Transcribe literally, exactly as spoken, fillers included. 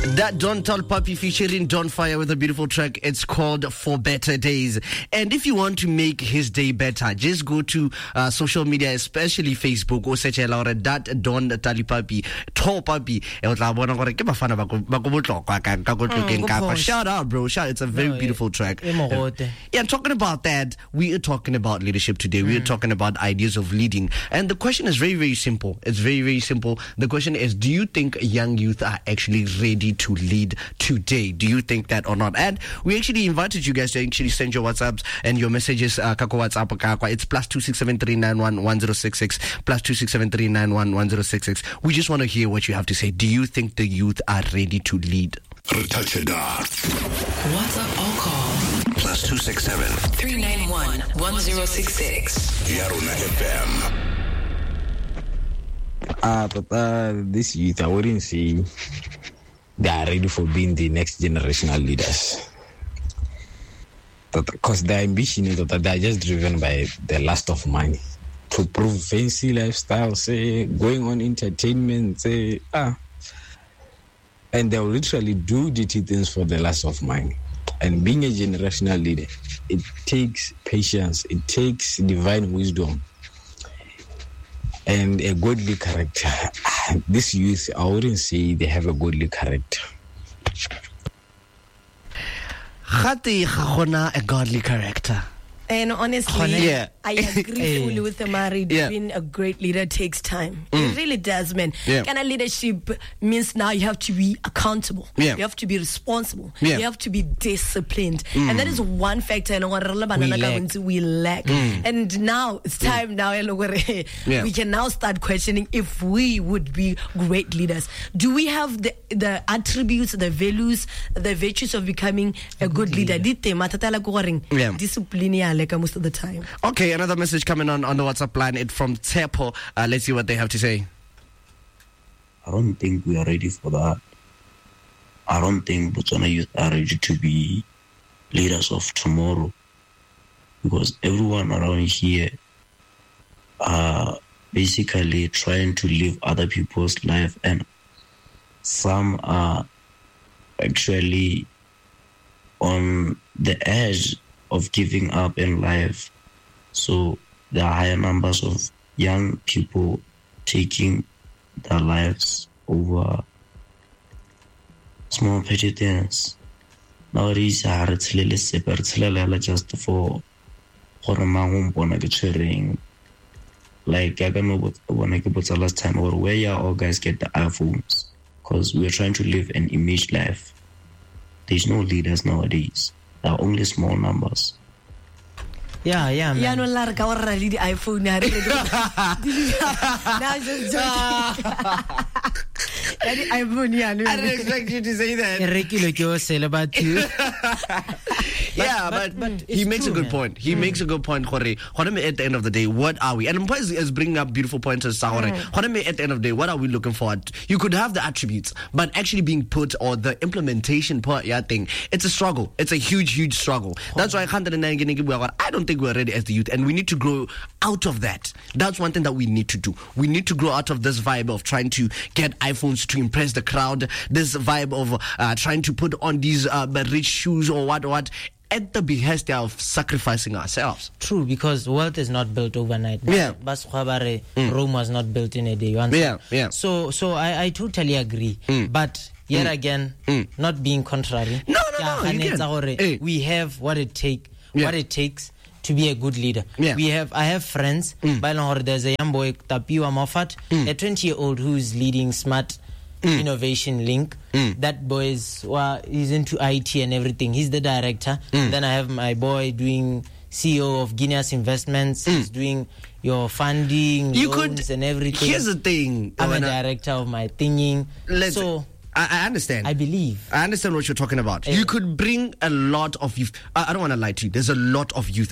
That Don Talipapi featuring Don Fire with a beautiful track. It's called For Better Days. And if you want to make his day better, just go to uh, social media, especially Facebook, or search Laura that Don Talipapi, Topapi. Shout out, bro. Shout. It's a very no, beautiful track. Uh, yeah, talking about that, we are talking about leadership today. We are talking about ideas of leading. And the question is very, very simple. It's very, very simple. The question is, do you think young youth are actually ready to lead today? Do you think that or not? And we actually invited you guys to actually send your WhatsApps and your messages. Uh, Kako WhatsApp, Kakwa. It's plus two six seven three nine one one zero six six. Plus two six seven three nine one one zero six six. We just want to hear what you have to say. Do you think the youth are ready to lead? WhatsApp or call plus two six seven three nine one one zero six six. Yaruna F M. Uh, but uh, this youth, I wouldn't say they are ready for being the next generational leaders. Because their ambition is that they are just driven by the lust of money. To prove fancy lifestyle, say, going on entertainment, say, ah. And they'll literally do dirty things for the lust of money. And being a generational leader, it takes patience, it takes divine wisdom, and a godly character. This youth, I wouldn't say they have a godly character. Khati khona a godly character. And honestly, yeah. I agree fully with Amari. Yeah. Being a great leader takes time. Mm. It really does, man. Yeah. Kind of leadership means now you have to be accountable. Yeah. You have to be responsible. Yeah. You have to be disciplined. Mm. And that is one factor in what We lack. we lack. Mm. And now it's time now Yeah. we can now start questioning if we would be great leaders. Do we have the the attributes, the values, the virtues of becoming a good leader? Dite matatala ko ring Yeah. discipline like most of the time. Okay, another message coming on on the WhatsApp line. It's from Tepo. Uh, let's see what they have to say. I don't think we are ready for that. I don't think Botswana youth are ready to be leaders of tomorrow, because everyone around here are basically trying to live other people's life, and some are actually on the edge of giving up in life. So there are higher numbers of young people taking their lives over small petty things. Nowadays, it's just for like I don't know when I the last time or where you all guys get the iPhones, because we're trying to live an image life. There's no leaders nowadays. There are only small numbers. Yeah, yeah, man. Yeah, no, like our really the iPhone. Now just joking. iPhone, yeah. I didn't expect you to say that. Yeah, but, but, but he makes true, a good man. point. He mm. makes a good point, Jorge. Jorge, at the end of the day, what are we? And Mpoise is bringing up beautiful points as Jorge. Mm. Jorge, at the end of the day, what are we looking for? You could have the attributes, but actually being put, or the implementation part, yeah, thing, it's a struggle. It's a huge, huge struggle. Oh. That's why I don't think we're ready as the youth, and we need to grow out of that. That's one thing that we need to do. We need to grow out of this vibe of trying to get iPhones to impress the crowd, this vibe of uh, trying to put on these uh, rich shoes or what, what. At the behest of sacrificing ourselves. True, because wealth is not built overnight. Yeah. Mm. Rome was not built in a day. Yeah, yeah. So, so I, I totally agree. Mm. But yet mm. again, mm. not being contrary. No, no, no. You can. Hey. We have what it take. Yeah. What it takes to be a good leader. Yeah. We have. I have friends. Mm. There's a young boy, Tapiwa Moffat, mm. a twenty-year-old who's leading Smart Mm. Innovation Link. Mm. That boy is well, he's into I T and everything. He's the director. Mm. Then I have my boy doing C E O of Guinness Investments. Mm. He's doing your funding, you loans could, and everything. Here's the thing. I'm a director of my thingy. So I, I understand. I believe. I understand what you're talking about. Yeah. You could bring a lot of youth. I, I don't want to lie to you. There's a lot of youth